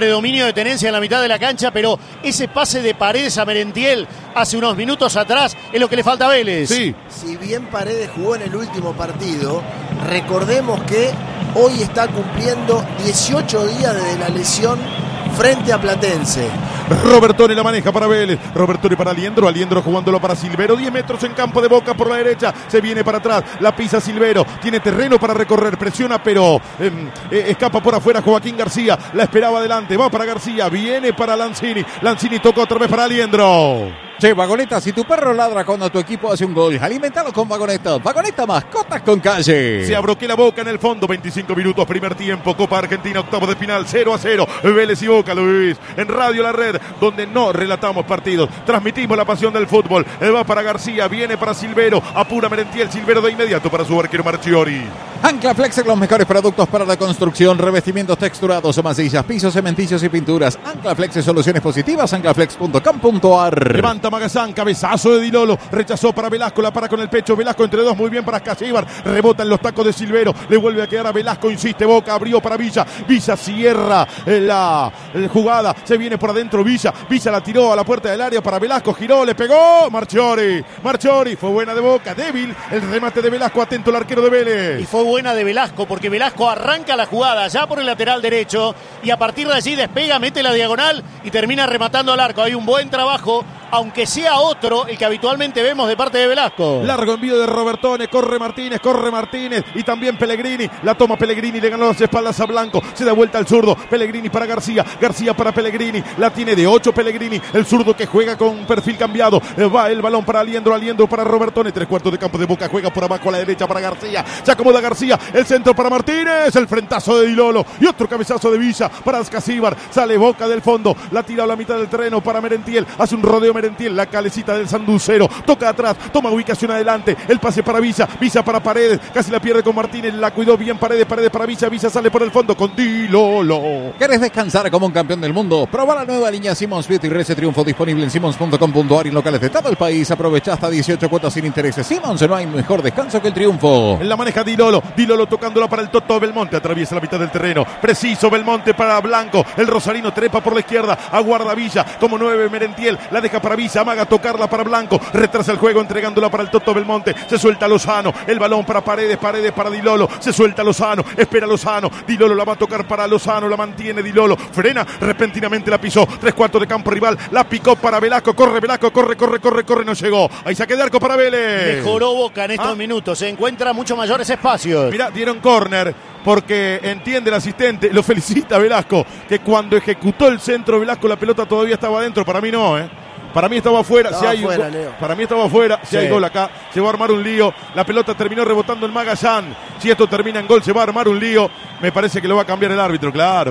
de dominio de tenencia en la mitad de la cancha, pero ese pase de Paredes a Merentiel hace unos minutos atrás es lo que le falta a Vélez. Sí. Si bien Paredes jugó en el último partido, recordemos que hoy está cumpliendo 18 días desde la lesión frente a Platense. Robertoni la maneja para Vélez. Robertoni para Aliendro. Aliendro jugándolo para Silvero. 10 metros en campo de Boca por la derecha. Se viene para atrás. La pisa Silvero. Tiene terreno para recorrer. Presiona, pero escapa por afuera Joaquín García. La esperaba adelante. Va para García. Viene para Lanzini. Lanzini toca otra vez para Aliendro. Che, Vagoneta, si tu perro ladra cuando tu equipo hace un gol, alimentalo con Vagoneta. Vagoneta, mascotas con calle. Se abroqué la Boca en el fondo. 25 minutos, primer tiempo. Copa Argentina, octavo de final, 0-0. Vélez y Boca, lo vivís en Radio La Red, donde no relatamos partidos. Transmitimos la pasión del fútbol. Va para García, viene para Silvero. Apura Merentiel, Silvero de inmediato para su arquero Marchiori. Anclaflex, los mejores productos para la construcción, revestimientos texturados, masillas, pisos, cementillos y pinturas. Anclaflex, soluciones positivas, anclaflex.com.ar. Levanta Magazán, cabezazo de Dilolo, rechazó para Velasco, la para con el pecho, Velasco entre dos, muy bien para Casíbar, rebota en los tacos de Silvero, le vuelve a quedar a Velasco, insiste Boca, abrió para Villa, Villa cierra la jugada, se viene por adentro Villa la tiró a la puerta del área para Velasco, giró, le pegó, Marchiori, fue buena de Boca, débil el remate de Velasco, atento el arquero de Vélez. Y fue buena de Velasco, porque Velasco arranca la jugada ya por el lateral derecho y a partir de allí despega, mete la diagonal y termina rematando al arco. Hay un buen trabajo, aunque sea otro el que habitualmente vemos de parte de Velasco. Largo envío de Robertone, corre Martínez y también Pellegrini, la toma Pellegrini, le ganó las espaldas a Blanco, se da vuelta al zurdo, Pellegrini para García para Pellegrini, la tiene de 8 Pellegrini, el zurdo que juega con perfil cambiado, va el balón para Aliendro para Robertone, 3/4 de campo de Boca, juega por abajo a la derecha para García, se acomoda García, el centro para Martínez, el frentazo de Dilolo y otro cabezazo de Villa para Ascasíbar, sale Boca del fondo, la tira a la mitad del terreno para Merentiel, hace un rodeo Merentiel, la calecita del sanducero, toca atrás, toma ubicación adelante, el pase para Villa para Paredes, casi la pierde con Martínez, la cuidó bien Paredes para Villa sale por el fondo con Dilolo. ¿Querés descansar como un campeón del mundo? Proba la nueva línea Simmons Beauty Rece Triunfo, disponible en simmons.com.ar y en locales de todo el país. Aprovecha hasta 18 cuotas sin intereses. Simmons, no hay mejor descanso que el triunfo. En la maneja Dilolo tocándola para el Toto Belmonte, atraviesa la mitad del terreno, preciso Belmonte para Blanco, el rosarino trepa por la izquierda, aguarda Villa, como 9 Merentiel, la deja para Villa, amaga tocarla para Blanco, retrasa el juego entregándola para el Toto Belmonte, se suelta Lozano, el balón para Paredes para Dilolo, se suelta Lozano, espera Lozano, Dilolo la va a tocar para Lozano, la mantiene Dilolo, frena, repentinamente la pisó, 3/4 de campo rival, la picó para Velasco, corre Velasco, corre, no llegó, ahí saque de arco para Vélez. Mejoró Boca en estos minutos, se encuentra mucho mayores espacios. Mirá, dieron córner porque entiende el asistente, lo felicita Velasco, que cuando ejecutó el centro Velasco la pelota todavía estaba adentro, para mí no, para mí estaba afuera, para mí estaba afuera, si hay gol acá, se va a armar un lío, la pelota terminó rebotando en Magallán, si esto termina en gol se va a armar un lío, me parece que lo va a cambiar el árbitro, claro,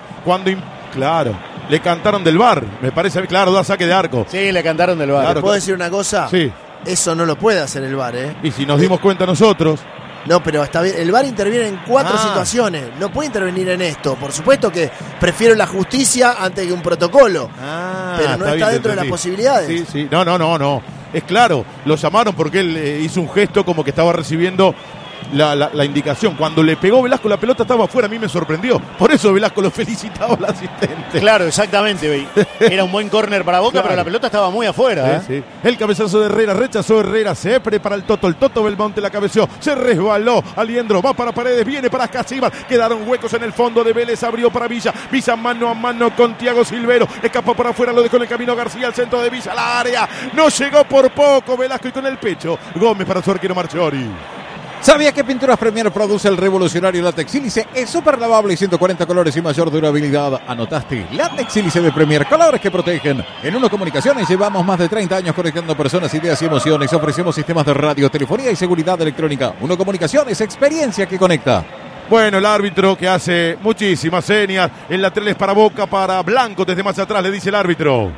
le cantaron del VAR, me parece, claro, da saque de arco. Sí, le cantaron del VAR. Claro, ¿puedo decir una cosa? Sí. Eso no lo puede hacer el VAR, Y si nos dimos cuenta nosotros... No, pero está bien. El VAR interviene en 4 situaciones. No puede intervenir en esto. Por supuesto que prefiero la justicia antes que un protocolo. Pero no está dentro de las posibilidades. Sí. No. Es claro, lo llamaron porque él hizo un gesto como que estaba recibiendo la indicación. Cuando le pegó Velasco la pelota estaba afuera, a mí me sorprendió. Por eso Velasco lo felicitaba al asistente. Claro, exactamente. Era un buen córner para Boca, claro. Pero la pelota estaba muy afuera. Sí. El cabezazo de Herrera, rechazó Herrera, se prepara el Toto Belmonte la cabeció, se resbaló, Aliendro va para Paredes, viene para Casíbar, quedaron huecos en el fondo de Vélez, abrió para Villa mano a mano con Thiago Silvero, escapó por afuera, lo dejó en el camino García, al centro de Villa, la área, no llegó por poco Velasco y con el pecho, Gómez para su arquero Marchiori. ¿Sabías que Pinturas Premier produce el revolucionario látex sílice? Es súper lavable y 140 colores y mayor durabilidad. ¿Anotaste? Látex sílice de Premier, colores que protegen. En Uno Comunicaciones llevamos más de 30 años conectando personas, ideas y emociones. Ofrecemos sistemas de radio, telefonía y seguridad electrónica. Uno Comunicaciones, experiencia que conecta. Bueno, el árbitro que hace muchísimas señas. El lateral es para Boca, para Blanco, desde más atrás le dice el árbitro.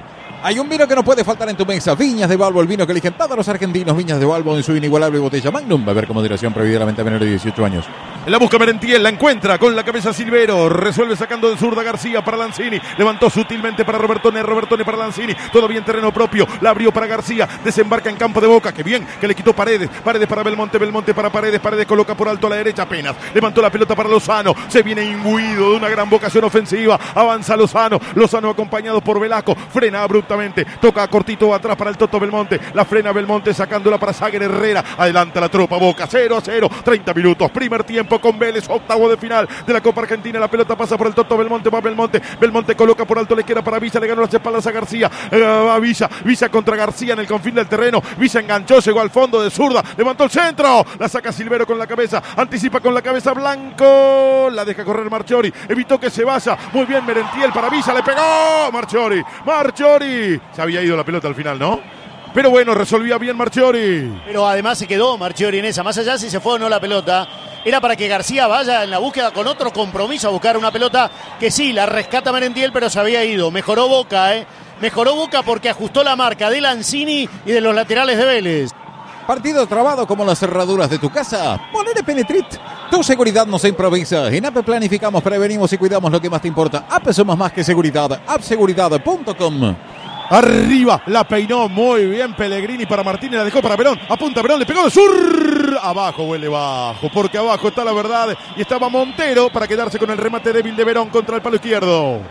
Hay un vino que no puede faltar en tu mesa. Viñas de Balbo, el vino que eligen todos los argentinos. Viñas de Balbo en su inigualable botella Magnum. Beber con moderación, prohibida la venta a menores de 18 años. La busca Merentiel, la encuentra con la cabeza Silvero. Resuelve sacando de zurda García para Lanzini. Levantó sutilmente para Robertone para Lanzini. Todavía en terreno propio. La abrió para García. Desembarca en campo de Boca. Que bien, que le quitó Paredes. Paredes para Belmonte. Belmonte para Paredes. Paredes coloca por alto a la derecha apenas. Levantó la pelota para Lozano. Se viene imbuido de una gran vocación ofensiva. Avanza Lozano. Lozano acompañado por Velasco. Frena abruptamente. Toca cortito atrás para el Toto Belmonte. La frena Belmonte sacándola para Sager Herrera. Adelanta la tropa Boca. 0-0. 30 minutos. Primer tiempo con Vélez. Octavo de final de la Copa Argentina. La pelota pasa por el Toto Belmonte. Va Belmonte. Belmonte coloca por alto la izquierda para Villa. Le ganó las espaldas a García. Va Villa. Villa contra García en el confín del terreno. Villa enganchó. Llegó al fondo de zurda. Levantó el centro. La saca Silvero con la cabeza. Anticipa con la cabeza Blanco. La deja correr Marchiori. Evitó que se vaya. Muy bien Merentiel para Villa. Le pegó Marchiori. Marchiori. Se había ido la pelota al final, ¿no? Pero bueno, resolvía bien Marchiori. Pero además se quedó Marchiori en esa. Más allá si se fue o no la pelota, era para que García vaya en la búsqueda con otro compromiso a buscar una pelota que sí, la rescata Merentiel, pero se había ido. Mejoró Boca, Mejoró Boca porque ajustó la marca de Lanzini y de los laterales de Vélez. Partido trabado como las cerraduras de tu casa. Ponele Penetrit. Tu seguridad no se improvisa. En APE planificamos, prevenimos y cuidamos lo que más te importa. APE somos más que seguridad. appseguridad.com. Arriba, la peinó muy bien Pellegrini para Martínez, la dejó para Verón, apunta Verón, le pegó de sur, abajo huele bajo, porque abajo está la verdad y estaba Montero para quedarse con el remate débil de Verón contra el palo izquierdo.